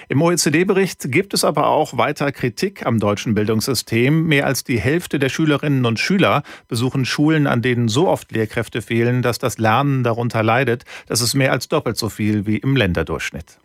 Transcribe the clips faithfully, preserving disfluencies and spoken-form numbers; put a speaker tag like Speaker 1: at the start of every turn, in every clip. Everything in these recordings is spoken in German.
Speaker 1: Im O E C D-Bericht gibt es aber auch weiter Kritik am deutschen Bildungssystem. Mehr als die Hälfte der Schülerinnen und Schüler besuchen Schulen, an denen so oft Lehrkräfte fehlen, dass das Lernen darunter leidet. Das ist mehr als doppelt so viel wie im Länderdurchschnitt.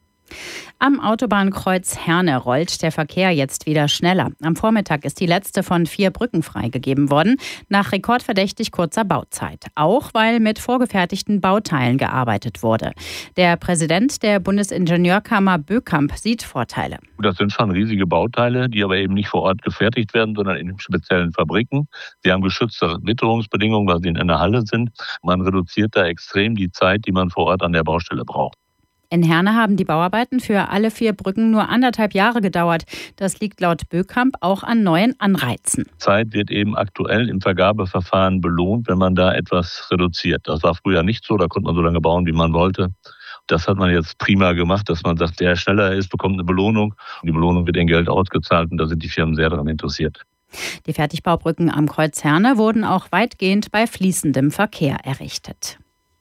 Speaker 2: Am Autobahnkreuz Herne rollt der Verkehr jetzt wieder schneller. Am Vormittag ist die letzte von vier Brücken freigegeben worden, nach rekordverdächtig kurzer Bauzeit. Auch weil mit vorgefertigten Bauteilen gearbeitet wurde. Der Präsident der Bundesingenieurkammer Bökamp sieht Vorteile.
Speaker 3: Das sind schon riesige Bauteile, die aber eben nicht vor Ort gefertigt werden, sondern in speziellen Fabriken. Sie haben geschützte Witterungsbedingungen, weil sie in einer Halle sind. Man reduziert da extrem die Zeit, die man vor Ort an der Baustelle braucht.
Speaker 2: In Herne haben die Bauarbeiten für alle vier Brücken nur anderthalb Jahre gedauert. Das liegt laut Bökamp auch an neuen Anreizen.
Speaker 3: Zeit wird eben aktuell im Vergabeverfahren belohnt, wenn man da etwas reduziert. Das war früher nicht so, da konnte man so lange bauen, wie man wollte. Das hat man jetzt prima gemacht, dass man sagt, wer schneller ist, bekommt eine Belohnung. Und die Belohnung wird in Geld ausgezahlt und da sind die Firmen sehr daran interessiert.
Speaker 2: Die Fertigbaubrücken am Kreuz Herne wurden auch weitgehend bei fließendem Verkehr errichtet.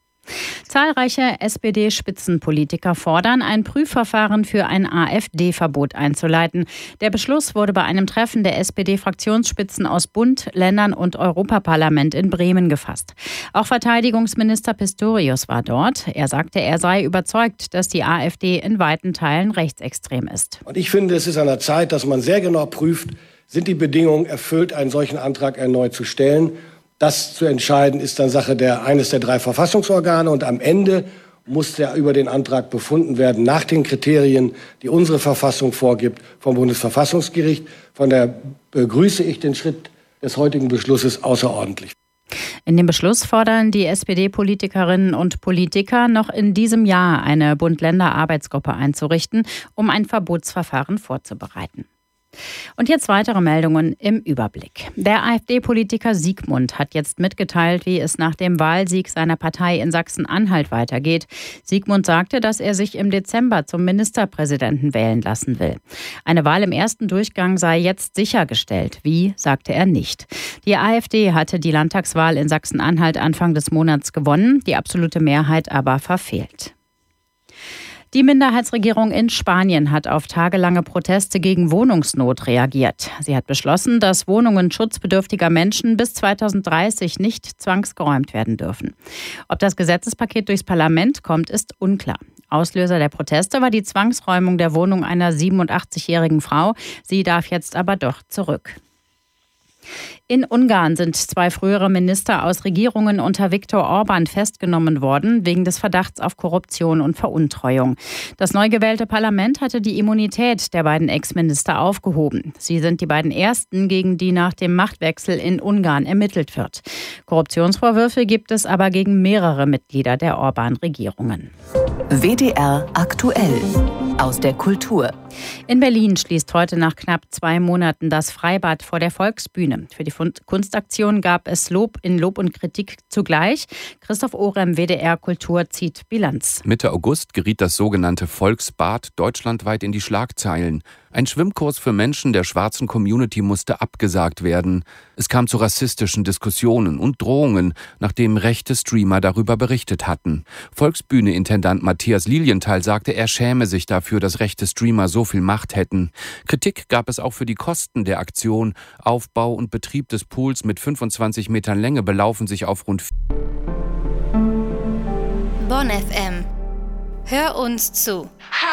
Speaker 2: Zahlreiche S P D-Spitzenpolitiker fordern, ein Prüfverfahren für ein AfD-Verbot einzuleiten. Der Beschluss wurde bei einem Treffen der S P D-Fraktionsspitzen aus Bund, Ländern und Europaparlament in Bremen gefasst. Auch Verteidigungsminister Pistorius war dort. Er sagte, er sei überzeugt, dass die AfD in weiten Teilen rechtsextrem ist.
Speaker 4: Und ich finde, es ist an der Zeit, dass man sehr genau prüft, sind die Bedingungen erfüllt, einen solchen Antrag erneut zu stellen. Das zu entscheiden ist dann Sache der eines der drei Verfassungsorgane und am Ende muss der über den Antrag befunden werden nach den Kriterien, die unsere Verfassung vorgibt, vom Bundesverfassungsgericht. Von daher begrüße ich den Schritt des heutigen Beschlusses außerordentlich.
Speaker 2: In dem Beschluss fordern die S P D-Politikerinnen und Politiker, noch in diesem Jahr eine Bund-Länder-Arbeitsgruppe einzurichten, um ein Verbotsverfahren vorzubereiten. Und jetzt weitere Meldungen im Überblick. Der AfD-Politiker Siegmund hat jetzt mitgeteilt, wie es nach dem Wahlsieg seiner Partei in Sachsen-Anhalt weitergeht. Siegmund sagte, dass er sich im Dezember zum Ministerpräsidenten wählen lassen will. Eine Wahl im ersten Durchgang sei jetzt sichergestellt. Wie, sagte er nicht. Die AfD hatte die Landtagswahl in Sachsen-Anhalt Anfang des Monats gewonnen, die absolute Mehrheit aber verfehlt. Die Minderheitsregierung in Spanien hat auf tagelange Proteste gegen Wohnungsnot reagiert. Sie hat beschlossen, dass Wohnungen schutzbedürftiger Menschen bis zweitausenddreißig nicht zwangsgeräumt werden dürfen. Ob das Gesetzespaket durchs Parlament kommt, ist unklar. Auslöser der Proteste war die Zwangsräumung der Wohnung einer siebenundachtzigjährigen Frau. Sie darf jetzt aber doch zurück. In Ungarn sind zwei frühere Minister aus Regierungen unter Viktor Orban festgenommen worden, wegen des Verdachts auf Korruption und Veruntreuung. Das neu gewählte Parlament hatte die Immunität der beiden Ex-Minister aufgehoben. Sie sind die beiden ersten, gegen die nach dem Machtwechsel in Ungarn ermittelt wird. Korruptionsvorwürfe gibt es aber gegen mehrere Mitglieder der Orban-Regierungen.
Speaker 5: W D R aktuell aus der Kultur.
Speaker 2: In Berlin schließt heute nach knapp zwei Monaten das Freibad vor der Volksbühne. Für die Kunstaktion gab es Lob in Lob und Kritik zugleich. Christoph Orem, W D R Kultur, zieht Bilanz.
Speaker 6: Mitte August geriet das sogenannte Volksbad deutschlandweit in die Schlagzeilen. Ein Schwimmkurs für Menschen der schwarzen Community musste abgesagt werden. Es kam zu rassistischen Diskussionen und Drohungen, nachdem rechte Streamer darüber berichtet hatten. Volksbühne-Intendant Matthias Lilienthal sagte, er schäme sich dafür, dass rechte Streamer so viel Macht hätten. Kritik gab es auch für die Kosten der Aktion. Aufbau und Betrieb des Pools mit fünfundzwanzig Metern Länge belaufen sich auf rund
Speaker 7: Bonn F M. Hör uns zu.